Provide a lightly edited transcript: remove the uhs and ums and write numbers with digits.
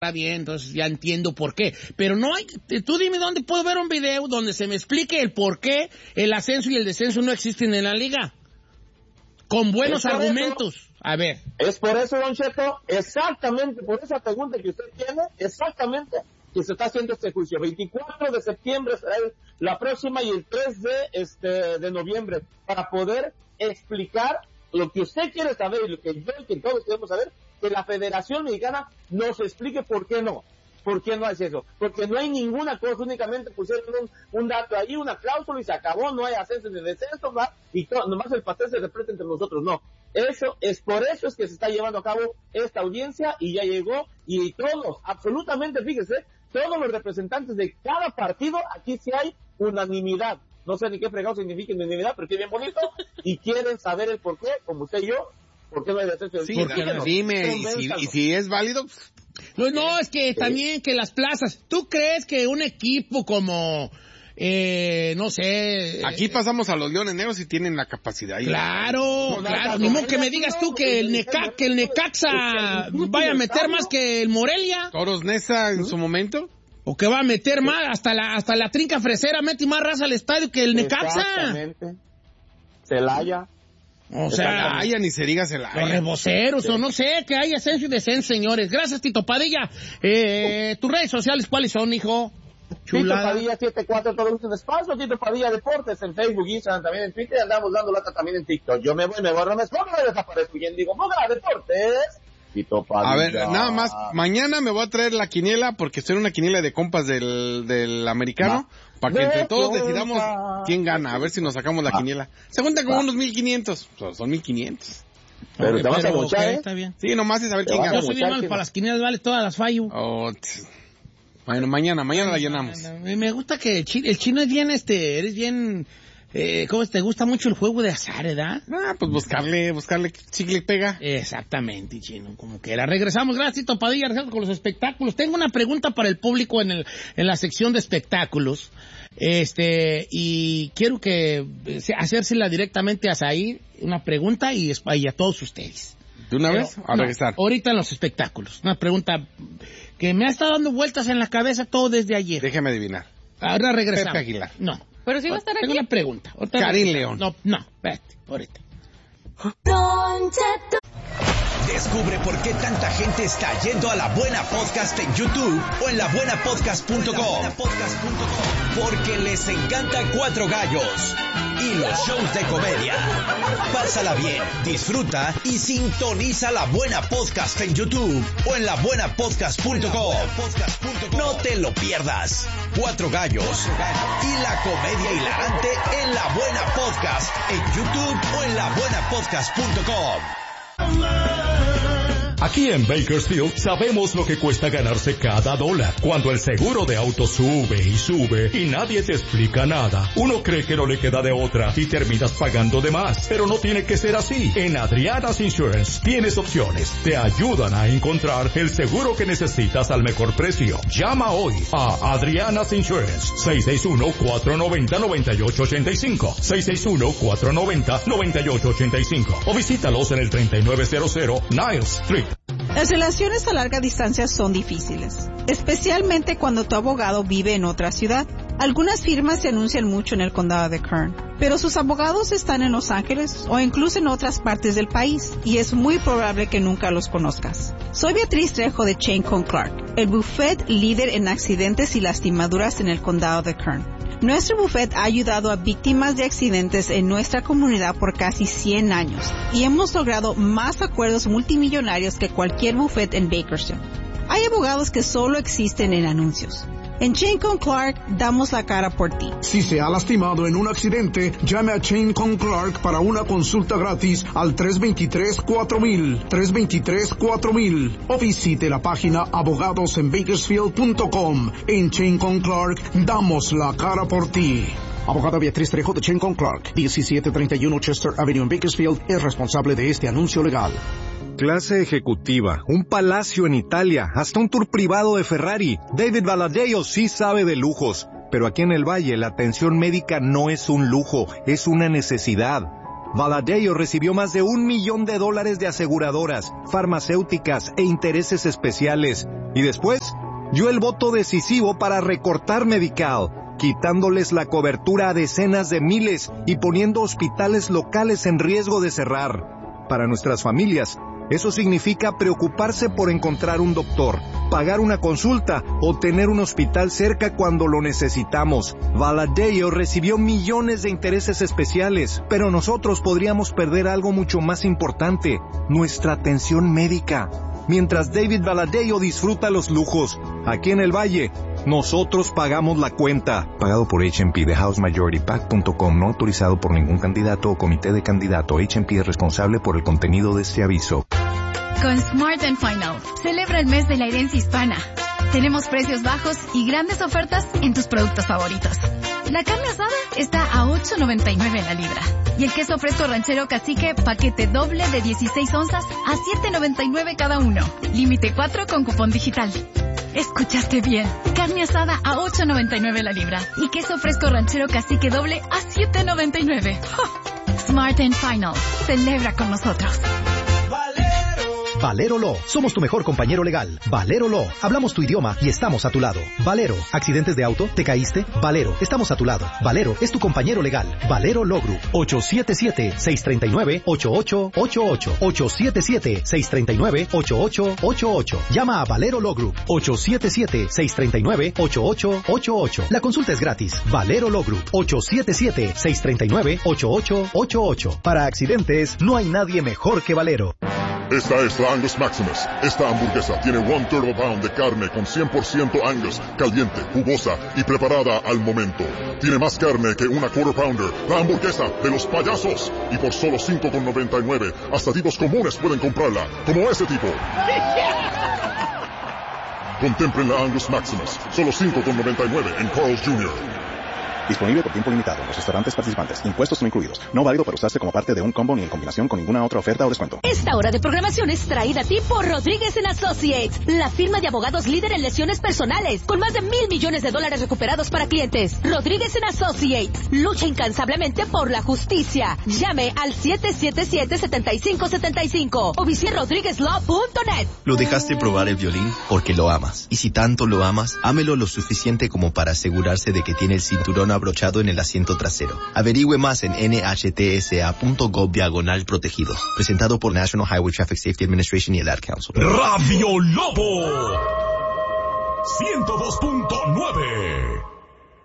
Está bien, entonces ya entiendo por qué. Pero no hay, tú dime dónde puedo ver un video donde se me explique el por qué el ascenso y el descenso no existen en la liga. Con buenos argumentos. Eso, a ver. Es por eso, Don Cheto, exactamente por esa pregunta que usted tiene, exactamente que se está haciendo este juicio. 24 de septiembre será la próxima y el 3 de noviembre para poder explicar lo que usted quiere saber y lo que yo y que todos queremos saber, que la Federación Mexicana nos explique por qué no. ¿Por qué no hace eso? Porque no hay ninguna cosa, únicamente pusieron un dato ahí, una cláusula y se acabó, no hay ascenso ni descenso, ¿va? Y nomás el pastel se representa entre nosotros, no. Eso es por eso es que se está llevando a cabo esta audiencia y ya llegó, y todos, absolutamente, fíjese, todos los representantes de cada partido, aquí sí hay unanimidad. No sé ni qué fregado significa unanimidad, pero qué bien bonito, y quieren saber el por qué, como usted y yo. ¿Por qué no hay ascenso? Sí, dime, y si es válido. No, es que también que las plazas. ¿Tú crees que un equipo como, no sé... Aquí pasamos a los Leones Negros y tienen la capacidad. Claro. Ni modo que me digas tú que el Necaxa vaya a meter más que el Morelia. Toros Neza en su momento. O que va a meter más, hasta la trinca fresera mete más raza al estadio que el Necaxa. Exactamente. Celaya. O sea, Celaya, ni se diga Celaya. Los reboceros, o no sé, que hay ascenso y descenso, señores. Gracias, Tito Padilla. ¿Tus redes sociales cuáles son, hijo? Chulada. Tito Padilla 74, todo gusto en espacio. Tito Padilla Deportes en Facebook, Instagram, también en Twitter. Andamos dando lata también en TikTok. Yo me voy, me borro, me escondo, me desaparezco. Y digo, Mogra Deportes. Tito Padilla. A ver, nada más, mañana me voy a traer la quiniela, porque estoy en una quiniela de compas del americano, para que entre todos decidamos quién gana, a ver si nos sacamos la quiniela. Se cuenta como unos 1,500, son 1,500. Pero te vas a mochar, está bien. Sí, nomás es saber quién gana. Yo soy bien mal para las quinielas, vale, todas las fallo. Bueno, mañana la llenamos. Me gusta que el chino es bien, eres bien... ¿Cómo te gusta mucho el juego de azar, edad? Pues buscarle chicle y pega. Exactamente, chino, como que era. Regresamos, gracias, Tito Padilla, regresamos con los espectáculos. Tengo una pregunta para el público en la sección de espectáculos. Y quiero hacérsela directamente a Zahir, una pregunta, y a todos ustedes. ¿De una vez? A regresar. Ahorita en los espectáculos. Una pregunta que me ha estado dando vueltas en la cabeza todo desde ayer. Déjeme adivinar. Ahora regresamos. Pepe Aguilar. No. Pero si va a estar aquí. Tengo una pregunta. Karim León. No, espérate, ahorita. Descubre por qué tanta gente está yendo a La Buena Podcast en YouTube o en labuenapodcast.com. Porque les encanta Cuatro Gallos y los shows de comedia. Pásala bien, disfruta y sintoniza La Buena Podcast en YouTube o en labuenapodcast.com. No te lo pierdas. Cuatro Gallos y la comedia hilarante en La Buena Podcast en YouTube o en labuenapodcast.com. Aquí en Bakersfield sabemos lo que cuesta ganarse cada dólar. Cuando el seguro de auto sube y sube y nadie te explica nada, uno cree que no le queda de otra y terminas pagando de más. Pero no tiene que ser así. En Adriana's Insurance tienes opciones. Te ayudan a encontrar el seguro que necesitas al mejor precio. Llama hoy a Adriana's Insurance. 661-490-9885. 661-490-9885. O visítalos en el 3900 Niles Street. Las relaciones a larga distancia son difíciles, especialmente cuando tu abogado vive en otra ciudad. Algunas firmas se anuncian mucho en el condado de Kern, pero sus abogados están en Los Ángeles o incluso en otras partes del país, y es muy probable que nunca los conozcas. Soy Beatriz Trejo de Chain Con Clark, el bufete líder en accidentes y lastimaduras en el condado de Kern. Nuestro bufete ha ayudado a víctimas de accidentes en nuestra comunidad por casi 100 años y hemos logrado más acuerdos multimillonarios que cualquier bufete en Bakersfield. Hay abogados que solo existen en anuncios. En Chain Con Clark damos la cara por ti. Si se ha lastimado en un accidente, llame a Chain Con Clark para una consulta gratis al 323-4000, 323-4000, o visite la página abogadosenbakersfield.com. En Chain Con Clark damos la cara por ti. Abogada Beatriz Trejo de Chain Con Clark, 1731 Chester Avenue en Bakersfield, es responsable de este anuncio legal. Clase ejecutiva, un palacio en Italia, hasta un tour privado de Ferrari. David Valadeo sí sabe de lujos, pero aquí en el Valle la atención médica no es un lujo, es una necesidad. Valadeo recibió más de $1 millón de aseguradoras, farmacéuticas e intereses especiales. Y después, dio el voto decisivo para recortar Medi-Cal, quitándoles la cobertura a decenas de miles y poniendo hospitales locales en riesgo de cerrar. Para nuestras familias, eso significa preocuparse por encontrar un doctor, pagar una consulta o tener un hospital cerca cuando lo necesitamos. Valadeo recibió millones de intereses especiales, pero nosotros podríamos perder algo mucho más importante, nuestra atención médica. Mientras David Valadeo disfruta los lujos, aquí en el Valle, nosotros pagamos la cuenta. Pagado por H&P de HouseMajorityPAC.com, no autorizado por ningún candidato o comité de candidato. H&P es responsable por el contenido de este aviso. Con Smart & Final, celebra el mes de la herencia hispana. Tenemos precios bajos y grandes ofertas en tus productos favoritos. La carne asada está a $8.99 la libra. Y el queso fresco ranchero cacique, paquete doble de 16 onzas a $7.99 cada uno. Límite 4 con cupón digital. Escuchaste bien. Carne asada a $8.99 la libra. Y queso fresco ranchero cacique doble a $7.99. ¡Oh! Smart & Final. Celebra con nosotros. Valero Law. Somos tu mejor compañero legal. Valero Law. Hablamos tu idioma y estamos a tu lado. Valero. ¿Accidentes de auto? ¿Te caíste? Valero. Estamos a tu lado. Valero es tu compañero legal. Valero Law Group. 877-639-8888. 877-639-8888. Llama a Valero Law Group. 877-639-8888. La consulta es gratis. Valero Law Group. 877-639-8888. Para accidentes, no hay nadie mejor que Valero. Esta es la Angus Maximus. Esta hamburguesa tiene 1/3 pound de carne con 100% Angus, caliente, jugosa y preparada al momento. Tiene más carne que una quarter pounder. La hamburguesa de los payasos. Y por solo $5.99, hasta tipos comunes pueden comprarla, como ese tipo. Contemplen la Angus Maximus. Solo $5.99 en Carl's Jr. Disponible por tiempo limitado en los restaurantes participantes. Impuestos no incluidos. No válido para usarse como parte de un combo ni en combinación con ninguna otra oferta o descuento. Esta hora de programación es traída a ti por Rodríguez & Associates, la firma de abogados líder en lesiones personales, con más de $1,000 millones recuperados para clientes. Rodríguez & Associates lucha incansablemente por la justicia. Llame al 777-7575 o visite rodriguezlaw.net. Lo dejaste probar el violín porque lo amas. Y si tanto lo amas, ámelo lo suficiente como para asegurarse de que tiene el cinturón abrochado en el asiento trasero. Averigüe más en nhtsa.gov/protegidos. Presentado por National Highway Traffic Safety Administration y el Ad Council. Radio Lobo 102.9